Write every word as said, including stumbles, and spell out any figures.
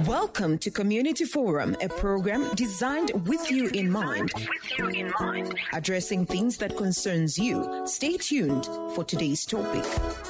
Welcome to Community Forum, a program designed with you in mind, with you in mind, addressing things that concerns you. Stay tuned for today's topic.